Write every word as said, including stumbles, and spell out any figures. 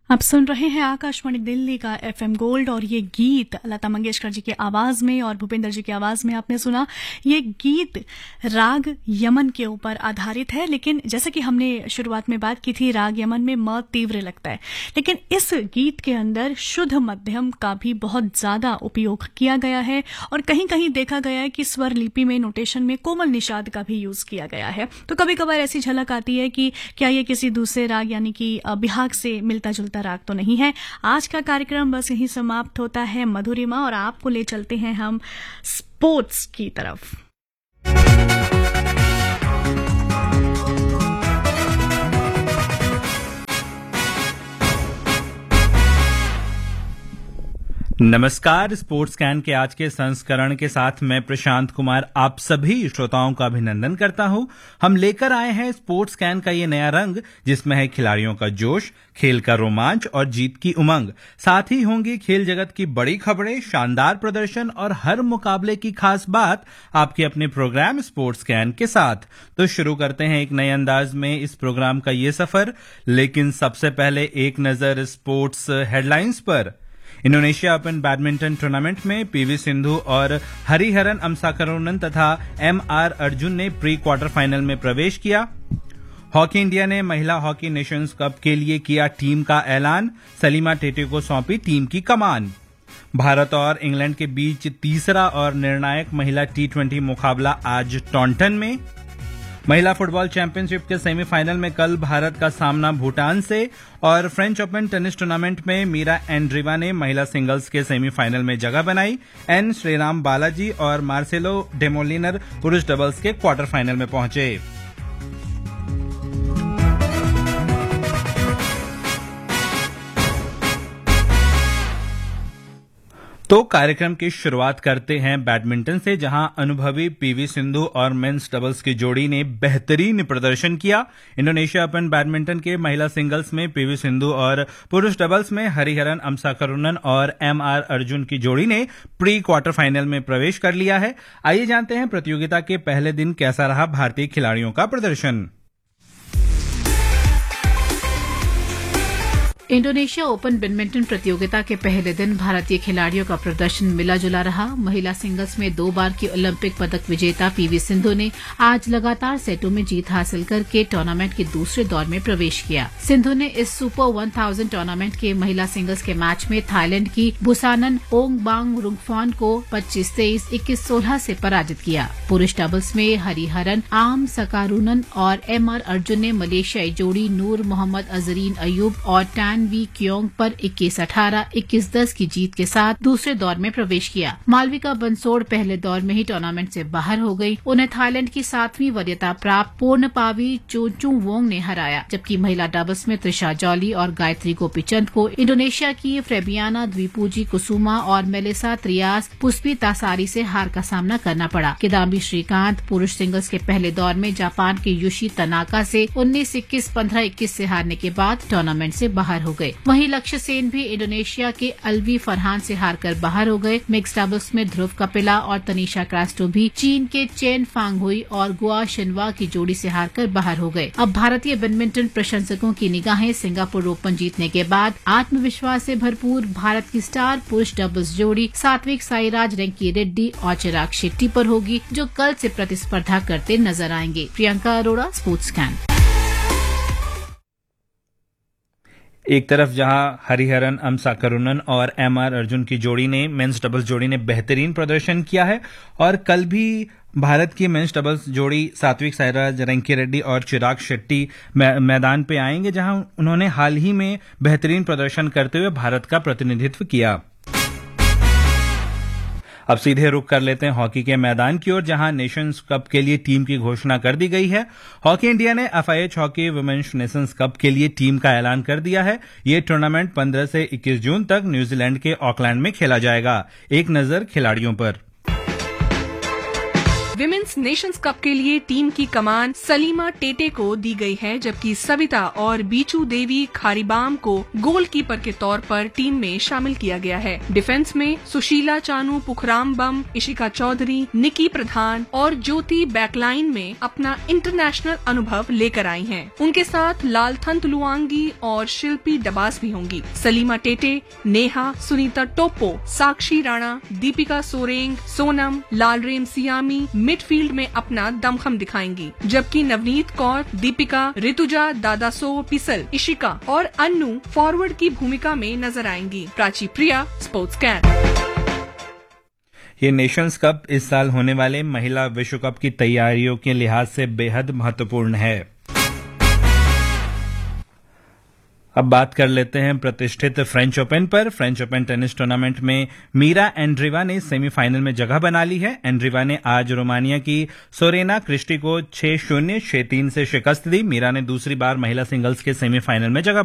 आप सुन रहे हैं आकाशवाणी दिल्ली का एफएम गोल्ड और ये गीत लता मंगेशकर जी की आवाज में और भूपेंद्र जी की आवाज में आपने सुना। ये गीत राग यमन के ऊपर आधारित है, लेकिन जैसे कि हमने शुरुआत में बात की थी, राग यमन में म तीव्र लगता है, लेकिन इस गीत के अंदर शुद्ध मध्यम का भी बहुत ज्यादा उपयोग किया गया है और कहीं कहीं देखा गया है कि स्वर लिपि में नोटेशन में कोमल निषाद का भी यूज किया गया है। तो कभी कभार ऐसी झलक आती है कि क्या ये किसी दूसरे राग यानी कि बिहाग से मिलता जुलता राग तो नहीं है। आज का कार्यक्रम बस यहीं समाप्त होता है मधुरिमा, और आपको ले चलते हैं हम स्पोर्ट्स की तरफ। नमस्कार, स्पोर्ट्स कैन के आज के संस्करण के साथ मैं प्रशांत कुमार आप सभी श्रोताओं का अभिनंदन करता हूं। हम लेकर आए हैं स्पोर्ट्स कैन का ये नया रंग, जिसमें है खिलाड़ियों का जोश, खेल का रोमांच और जीत की उमंग। साथ ही होंगी खेल जगत की बड़ी खबरें, शानदार प्रदर्शन और हर मुकाबले की खास बात आपके अपने प्रोग्राम स्पोर्ट्स कैन के साथ। तो शुरू करते हैं एक नए अंदाज में इस प्रोग्राम का ये सफर, लेकिन सबसे पहले एक नजर स्पोर्ट्स हेडलाइंस पर। इंडोनेशिया ओपन बैडमिंटन टूर्नामेंट में पीवी सिंधु और हरिहरन अमसाकरुणन तथा एम आर अर्जुन ने प्री क्वार्टर फाइनल में प्रवेश किया। हॉकी इंडिया ने महिला हॉकी नेशंस कप के लिए किया टीम का ऐलान, सलीमा टेटे को सौंपी टीम की कमान। भारत और इंग्लैंड के बीच तीसरा और निर्णायक महिला टी ट्वेंटी मुकाबला आज टॉन्टन में। महिला फुटबॉल चैंपियनशिप के सेमीफाइनल में कल भारत का सामना भूटान से। और फ्रेंच ओपन टेनिस टूर्नामेंट में मीरा एंड्रीवा ने महिला सिंगल्स के सेमीफाइनल में जगह बनाई। एन श्रीराम बालाजी और मार्सेलो डेमोलिनर पुरुष डबल्स के क्वार्टर फाइनल में पहुंचे। तो कार्यक्रम की शुरुआत करते हैं बैडमिंटन से, जहां अनुभवी पीवी सिंधु और मेंस डबल्स की जोड़ी ने बेहतरीन प्रदर्शन किया। इंडोनेशिया ओपन बैडमिंटन के महिला सिंगल्स में पीवी सिंधु और पुरुष डबल्स में हरिहरन अमसाकरुणन और एम आर अर्जुन की जोड़ी ने प्री क्वार्टर फाइनल में प्रवेश कर लिया है। आइए जानते हैं प्रतियोगिता के पहले दिन कैसा रहा भारतीय खिलाड़ियों का प्रदर्शन। इंडोनेशिया ओपन बैडमिंटन प्रतियोगिता के पहले दिन भारतीय खिलाड़ियों का प्रदर्शन मिला जुला रहा। महिला सिंगल्स में दो बार की ओलंपिक पदक विजेता पीवी सिंधु ने आज लगातार सेटों में जीत हासिल करके टूर्नामेंट के दूसरे दौर में प्रवेश किया। सिंधु ने इस सुपर वन थाउजेंड टूर्नामेंट के महिला सिंगल्स के मैच में थाईलैंड की बुसानन ओंगबांग रुंगफॉन को पच्चीस तेईस, इक्कीस सोलह से पराजित किया। पुरुष डबल्स में हरिहरन आम सकारुनन और एम आर अर्जुन ने मलेशियाई जोड़ी नूर मोहम्मद अजरीन अयूब और टैन वी क्योंग पर इक्कीस अठारह, इक्कीस दस की जीत के साथ दूसरे दौर में प्रवेश किया। मालविका बंसोड़ पहले दौर में ही टूर्नामेंट से बाहर हो गई। उन्हें थाईलैंड की सातवीं वरीयता प्राप्त पूर्णपावी चोचुवोंग ने हराया, जबकि महिला डबल्स में त्रिशा जॉली और गायत्री गोपीचंद को इंडोनेशिया की फ्रेबियाना द्विपूजी कुसुमा और मेलिसा त्रियास पुष्पितासारी से हार का सामना करना पड़ा। किदाम्बी श्रीकांत पुरुष सिंगल्स के पहले दौर में जापान के युशी तनाका से उन्नीस इक्कीस, पंद्रह इक्कीस से हारने के बाद टूर्नामेंट से बाहर हो गए। वहीं लक्ष्य सेन भी इंडोनेशिया के अलवी फरहान से हारकर बाहर हो गए। मिक्स डबल्स में ध्रुव कपिला और तनीषा क्रास्टो भी चीन के चेन फांगहुई और गुआ शिनवा की जोड़ी से हारकर बाहर हो गए। अब भारतीय बैडमिंटन प्रशंसकों की निगाहें सिंगापुर ओपन जीतने के बाद आत्मविश्वास से भरपूर भारत की स्टार पुरुष डबल्स जोड़ी सात्विक साईराज, रंकी रेड्डी और चिराग शेट्टी पर होगी, जो कल से प्रतिस्पर्धा करते नजर आएंगे। Priyanka Arora, sports can. एक तरफ जहां हरिहरन अमसाकरुणन और एम आर अर्जुन की जोड़ी ने मेंस डबल्स जोड़ी ने बेहतरीन प्रदर्शन किया है, और कल भी भारत की मेंस डबल्स जोड़ी सात्विक साईराज, रंकी रेड्डी और चिराग शेट्टी मैदान पे आएंगे, जहां उन्होंने हाल ही में बेहतरीन प्रदर्शन करते हुए भारत का प्रतिनिधित्व किया। अब सीधे रुक कर लेते हैं हॉकी के मैदान की ओर, जहां नेशंस कप के लिए टीम की घोषणा कर दी गई है। हॉकी इंडिया ने FIH hockey women's Nations cup के लिए टीम का ऐलान कर दिया है। ये टूर्नामेंट पंद्रह से इक्कीस जून तक न्यूजीलैंड के ऑकलैंड में खेला जाएगा। एक नजर खिलाड़ियों पर। विमेन्स नेशंस कप के लिए टीम की कमान सलीमा टेटे को दी गई है, जबकि सविता और बीचू देवी खारीबाम को गोलकीपर के तौर पर टीम में शामिल किया गया है। डिफेंस में सुशीला चानू पुखराम बम, इशिका चौधरी, निकी प्रधान और ज्योति बैकलाइन में अपना इंटरनेशनल अनुभव लेकर आई हैं। उनके साथ लालथंत लुआंगी और शिल्पी डबास भी होंगी। सलीमा टेटे, नेहा, सुनीता टोप्पो, साक्षी राणा, दीपिका सोरेंग, सोनम, लालरेम सियामी मिडफील्ड में अपना दमखम दिखाएंगी, जबकि नवनीत कौर, दीपिका, ऋतुजा, दादासो, पिसल, इशिका और अन्नू फॉरवर्ड की भूमिका में नजर आएंगी। प्राची प्रिया, स्पोर्ट्स कैन। ये नेशंस कप इस साल होने वाले महिला विश्व कप की तैयारियों के लिहाज से बेहद महत्वपूर्ण है। अब बात कर लेते हैं प्रतिष्ठित फ्रेंच ओपन पर। फ्रेंच ओपन टेनिस टूर्नामेंट में मीरा एंड्रीवा ने सेमीफाइनल में जगह बना ली है। एंड्रीवा ने आज रोमानिया की सोरेना क्रिस्टी को छह शून्य छह तीन से शिकस्त दी। मीरा ने दूसरी बार महिला सिंगल्स के सेमीफाइनल में जगह